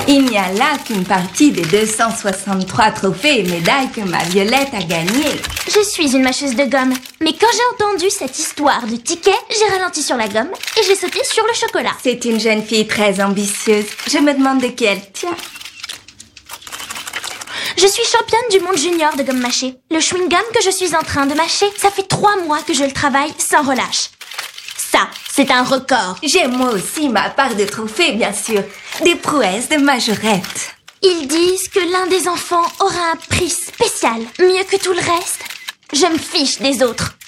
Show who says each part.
Speaker 1: Il n'y a là qu'une partie des 263 trophées et médailles que ma Violette a gagnés.
Speaker 2: Je suis une mâcheuse de gomme. Mais quand j'ai entendu cette histoire de tickets, j'ai ralenti sur la gomme et j'ai sauté sur le chocolat.
Speaker 1: C'est une jeune fille très ambitieuse. Je me demande de qui elle tient.
Speaker 2: Je suis championne du monde junior de gomme mâchée. Le chewing-gum que je suis en train de mâcher, ça fait 3 mois que je le travaille sans relâche. Ça, c'est un record.
Speaker 1: J'ai moi aussi ma part de trophées, bien sûr. Des prouesses de majorette.
Speaker 2: Ils disent que l'un des enfants aura un prix spécial, mieux que tout le reste. Je me fiche des autres.